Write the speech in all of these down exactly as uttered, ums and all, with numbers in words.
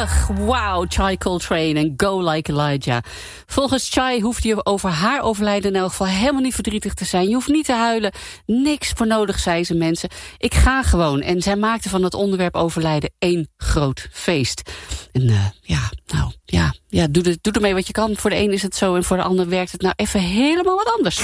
Ach, wauw, Chai Coltrane en Go Like Elijah. Volgens Chai hoeft je over haar overlijden in elk geval helemaal niet verdrietig te zijn. Je hoeft niet te huilen, niks voor nodig, zei ze mensen. Ik ga gewoon. En zij maakte van het onderwerp overlijden één groot feest. En uh, ja, nou, ja, ja doe, er, doe ermee wat je kan. Voor de een is het zo en voor de ander werkt het nou even helemaal wat anders.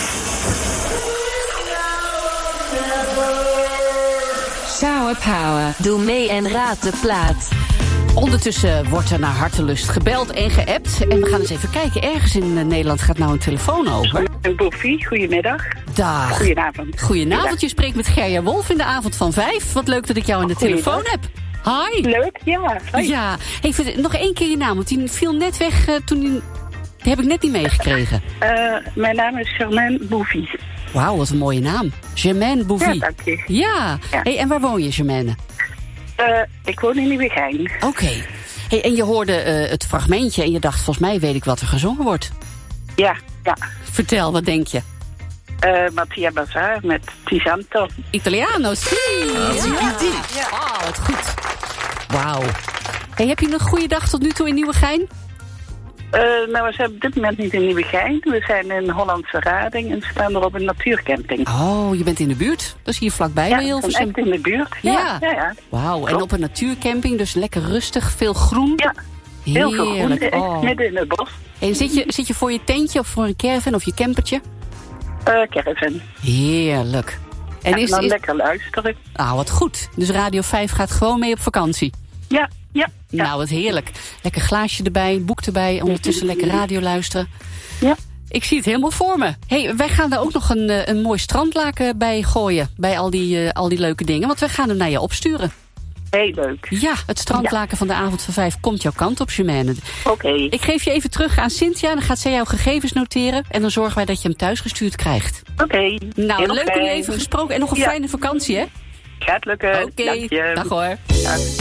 Shower Power. Doe mee en raad de plaat. Ondertussen wordt er naar hartelust gebeld en geappt. En we gaan eens even kijken. Ergens in uh, Nederland gaat nou een telefoon over. Boefie, goedemiddag. Dag. Goedenavond. Goedenavond. Je spreekt met Gerja Wolf in de avond van vijf. Wat leuk dat ik jou in de telefoon heb. Hi. Leuk, ja. Hi. Ja. Hey, nog één keer je naam, want die viel net weg uh, toen... Die, die heb ik net niet meegekregen. Uh, mijn naam is Germaine Boefie. Wauw, wat een mooie naam. Germaine Boefie. Ja, dank je. Ja. ja. Hey, en waar woon je, Germaine? Uh, ik woon in Nieuwegein. Oké. Okay. Hey, en je hoorde uh, het fragmentje en je dacht, volgens mij weet ik wat er gezongen wordt. Ja, ja. Vertel, wat denk je? Uh, Mattia Bazar met Tisanto. Italiano, sì. Ja. Ja. Ja. Oh, wat goed. Wauw. Hey, heb je een goede dag tot nu toe in Nieuwegein? Uh, nou, we zijn op dit moment niet in Nieuwegein. We zijn in Hollandse Rading en staan er op een natuurcamping. Oh, je bent in de buurt? Dat is hier vlakbij ja, bij Hilversum. Ja, echt in de buurt. Ja, ja. ja, ja. Wauw, en op een natuurcamping, dus lekker rustig, veel groen. Ja, heel veel groen, echt oh. midden in het bos. En zit je, zit je voor je tentje of voor een caravan of je campertje? Uh, caravan. Heerlijk. En ja, is, dan is... lekker luisteren. Ah, wat goed. Dus Radio vijf gaat gewoon mee op vakantie. Ja, ja. ja. Nou, wat heerlijk. Lekker glaasje erbij, boek erbij, ondertussen lekker radio luisteren. Ja. Ik zie het helemaal voor me. Hey, wij gaan daar ook nog een, een mooi strandlaken bij gooien. Bij al die, uh, al die leuke dingen. Want wij gaan hem naar je opsturen. Heel leuk. Ja, het strandlaken ja. van de avond van vijf komt jouw kant op, Germaine. Oké. Okay. Ik geef je even terug aan Cynthia. Dan gaat zij jouw gegevens noteren. En dan zorgen wij dat je hem thuis gestuurd krijgt. Oké. Okay. Nou, heel leuk fijn. om je even gesproken. En nog een ja. fijne vakantie, hè? Gaat lukken. Oké. Okay. Dag hoor. Dag.